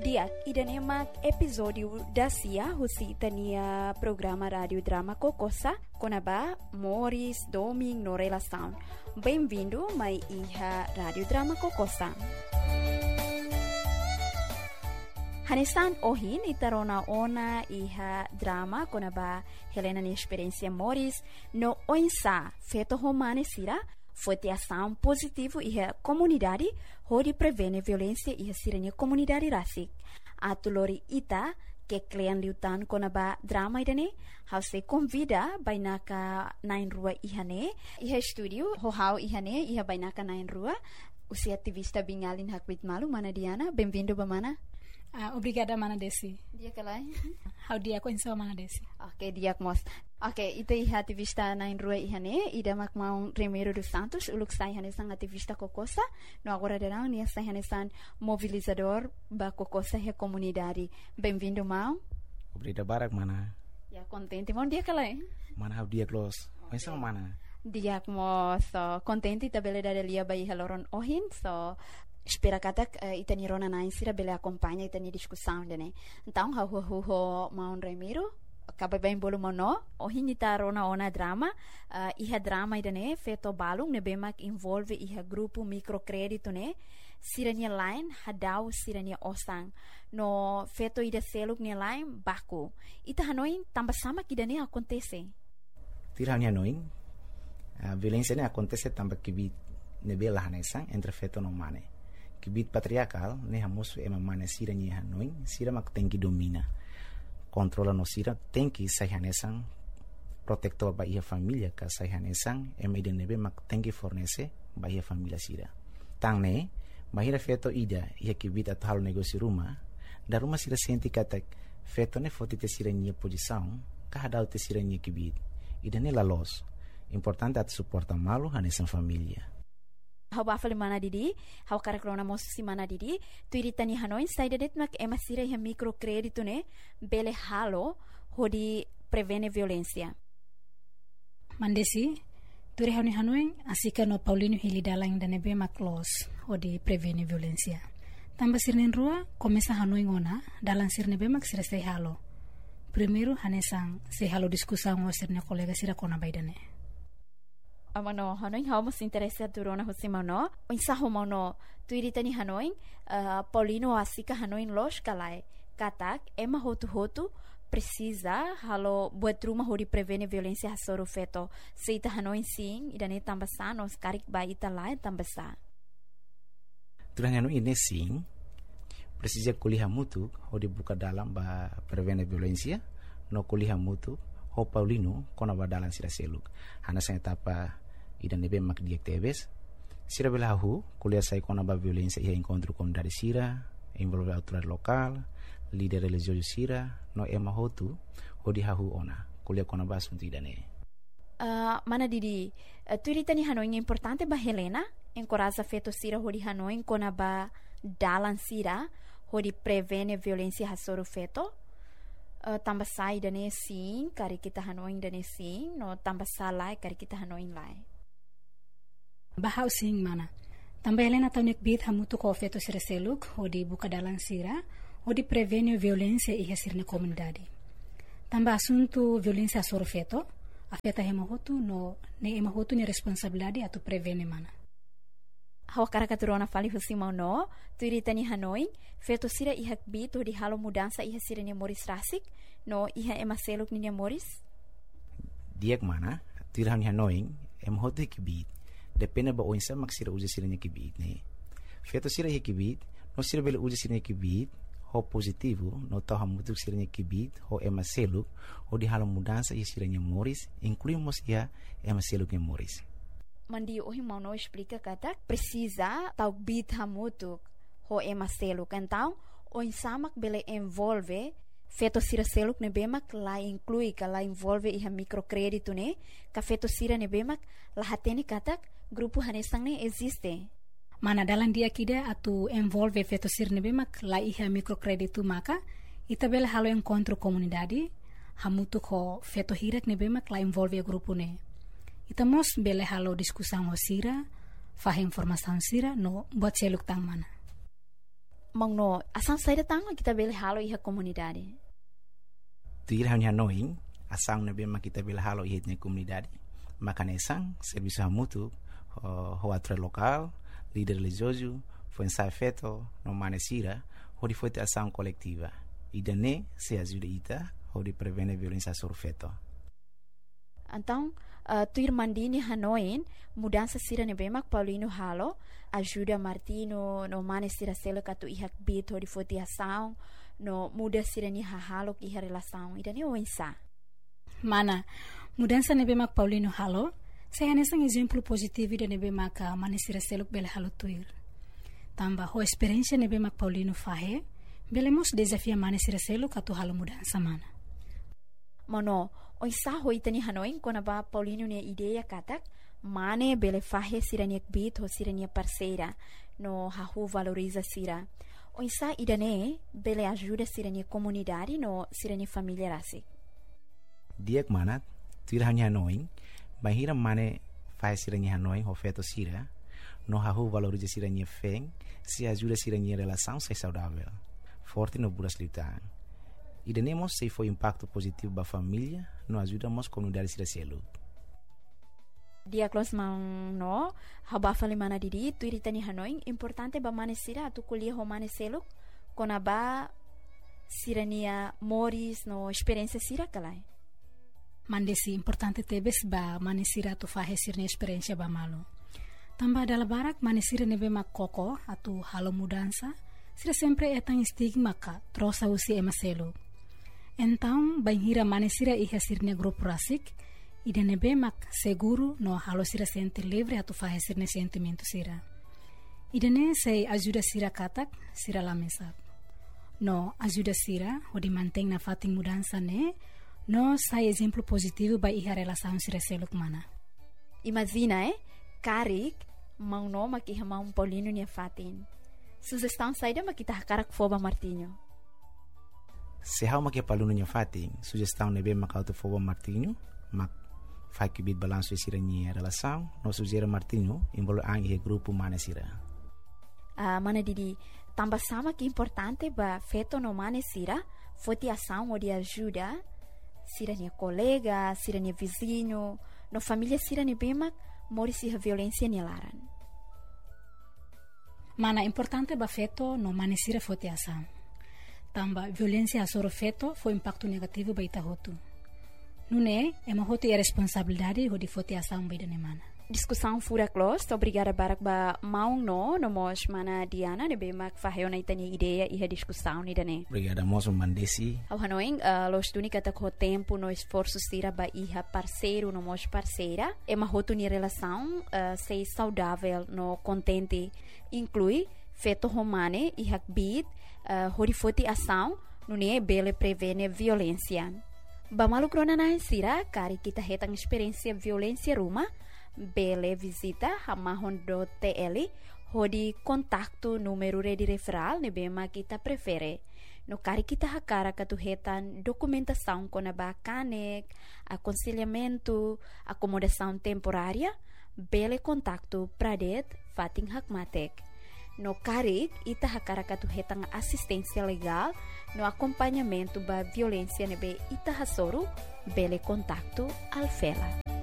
Dia idanemak episódio da Cia husi tania programa Rádio Drama Kokosa konaba Morris Doming no relação. Bem-vindo mai iha Rádio Drama Kokosa. Hanesan ohin itarona ona iha drama konaba Helena ni experiência Morris no oinsa feto romane sira foi ação positivo iha comunidade hori prevene violência iha siranya comunidade rasik. Atulori ita que klian liutan konaba drama idane hause convida bainaka nain rua ihane iha studio ho ihane iha bainaka nain rua usi ativista bingalin hakwit malu mana Diana bem-vindo bamana. Obrigada, Mana Desi. Dia kalai. How dia ko insa Mana Desi. Okay, dia mos. Okay, ito iha ativista na inrua ihane, ida makmaong Remiro dos Santos, uluk sa ihane sang ativista Kokosa, no agora derang niya sa ihane sang mobilizador ba Kokosa he comunidade. Bem-vindo, Mau. Obrigado, Barak, Mana. Ya, contente, mon dia kalai. Mana, how dia close. Insa Mana. Dia mo so contente tabele da lia ba ihaloron ohin, so espera katak itani rona na insira bele acompanha itani discussão dene então ho maun Remiro acaba bem bolo mono ohin ita rona ona drama iha drama idane feto balung ne bemak involve iha grupo microcredito ne sirania line hadau sirania osang no feto ida seluk ne line baku ita hanoin tamba sama kidane acontece tirania noin a violência ne acontece tamba kibi ne bela hanesang entre feto no mane kibit patriarcal ne hamus ema mane sira ni hanoin sira mak tenki domina controla no sira tenki sai hanesang protector ba ia família ka sai hanesang ema ide nebe mak tenki fornece ba ia família sira tang ne bahira feto ida ia kibit atal negócio ruma da ruma sira senti katak feto ne foti te sira ni posição ka hadau te sira ni kibit ida ne la los importante at suporta malu hanesang família. Hau bafali mana didi, hau karakrona mosusi mana didi, tu iritani hanoin saidadet mak emasira iha microcredito ne bele halo hodi prevene violência. Mandesi, tu rehani hanoin asika no Paulino Hilidalang danebe mak los hodi prevene violência. Tamba sirnen rua komesa hanoin ona dalang sirnebe mak sira sei halo. Primeiro hanesang sei halo diskusang o sirne kolega sira kona baidane. Amano hanoin hau mas interessa durona hosimano insaho mano tu iritani hanoin Paulino asika hanoin los kalai katak ema hotu precisa halo buat rumah hori prevene violência hasoro feto seita hanoin sim idane tambasa nos karik ba ita lai tambasa turanya no ini sim precisa kuliah mutu hodi buka dalam ba prevene violência no kuliah mutu ho Paulino kona ba dalam sira seluk hana sa etapa idan nebe mak diak tebes sira belahu kuliah sai kona ba violência ia encontro com dari sira envolve autoridade local líder religioso sira no ema hotu hodi hahu ona kuliah kona ba assunto idane mana didi tu iritani hanoin importante ba Helena encoraja feto sira hodi hanoin kona ba dalan sira hodi prevene violência hasoro feto tambah sai dane sim kari kita hanoin dane sim no tambah salai kari kita hanoin lai bahau sing mana tambah Helena taunik bit hamutu ko feto sira seluk hodi buka dalang sira hodi prevene violência iha sirne comunidade tambah assunto violência soro feto afeta hemahotu no ne emahotu ni responsabilidade atu prevene mana hau karakaturona fali husimau no tu iritani hanoin feto sira iha bit hodi halo mudança iha sira ni Morris rasik no iha ema seluk ni Morris diak mana tirang hanoin emahotu kibit depende ba oinsa mak sira uja sira nya kibit ne feto sira iha kibit no sira bele uja sira nya kibit ho positivo no tau hamutu sira nya kibit ho ema seluk ho di halo mudança iha sira nya Morris incluímos iha ema seluk nya Morris mandi ohi mau no explica katak precisa tau bit hamutu ho ema seluk então oinsa mak bele envolve feto sira seluk ne bemak la inclui ka la envolve iha microcredito ne ka feto sira ne bemak la hateni katak grupo hanesang ne existe mana dalam dia kida atu envolve feto sira ne bemak la iha microcredito maka ita bele halo encontro comunidade hamutu ko feto hirak ne bemak la envolve grupo ne ita mos bele halo diskusang ho sira fahe informação sira no buat seluk tang mana Mangno, asang saída tanga kita bele halo iha komunidade. Tuir hanya noing, asang na bema kita bele halo iha na komunidade. Makanesang, serviço mútuo, hoatre local, líder religioso, foi ensaio feito, no manesira, onde foi ter ação coletiva. E daí se ajuda ita, onde prevene violência sobre feto. Então, tuir mandini hanoin, mudança sira nebemak Paulino halo, ajuda Martino, no manesira selo katu ihak bit, onde foi ter ação, no muda sira ni halo iha relação. E daí o ensa. Mana, mudança nebemak Paulino halo, saya nesang exemplo positivo da nebemak manesira selo bele halo tuir. Tambah ho experiência nebemak Paulino fahe, belemos desafia manesira selo katu halo mudança mana. Mano, oisa ho itani hanoin kona ba Paulino ne ideia katak, mane bele fahe siraniak bit ho sirania parceira, no hahu valoriza sira. Oisa idane bele ajuda sirania comunidade no sirania família rasik. Diak manat, tuir hanya noing, bahira mane fahe sirania hanoing ho feto sira, no hahu valoriza sirania feng, se ajuda sirania relação ser saudável, forte no buras lutar. E denemos se foi impacto positivo para a família, nos ajudamos a comunidade a selo. Dia close mang no, haba fali mana didi, tu iritani hanoing, importante ba manesira tu kuliah ho maneselo, kona ba sirania moris no experiência sira kalai. Mandesi importante tebes ba manesira tu fahe sirne experiência ba malo. Tambah dalam barak manesira nebe mak koko atu halo mudança, sira sempre etang stigma ka trosa usi emaselo. Então, banhira manesira iha sirne grupo rasik, ida nebe mak seguro no halo sira sente livre atu fahe sirne sentimento sira. Ida ne sei ajuda sira katak, sira lamesap. No ajuda sira, odi manteng na fating mudança ne, no sai exemplo positivo ba iha relação sira seluk mana. Imagina, Karik, mang no makiha mang Paulino niya fatin. Sugestão saída makita hakarak foba Martinho. Se hau makia paluno niya fating, sugestão nebe makauto foba Martinho, mak fai kibit balanço e sira niya relação, no sugera Martinho, involo ang ihe grupo manesira. Mana didi, tambah sama que importante ba feto no manesira, foti ação ou de ajuda, sira niya colega, sira niya vizinho, no família sira niya bemak, morisi a violência nilaran. Mana importante ba feto no manesira fote ação. Tamba violência asoro feto foi impacto negativo ba ita hotu. Nune ema hotu a responsabilidade ho di fote ação ba ida mana. Discussão fura close, obrigada barak ba maung no mos mana Diana ne be mak faheo na itani ideia e a discussão ni dane. Obrigada moço mandesi. Ao hanoing los tuni kata ko tempo no esforço sira ba iha parceiro no mos parceira, ema hotu ni relação sei saudável no contente inclui feto romane e hakbit horifoti ação nune bele prevene violência. Ba malu krona na sira kari kita hetang experiência violência ruma bele visita hamahon do TL hodi kontakto número de referral ne bema kita prefere no kari kita hakara katuhetan documentação com a bacanek aconselhamento acomodação temporária bele kontakto pradet fating hakmatek no kari ita hakara katuhetan assistência legal no acompanhamento ba violência nebe ita hasoro bele kontakto alfela.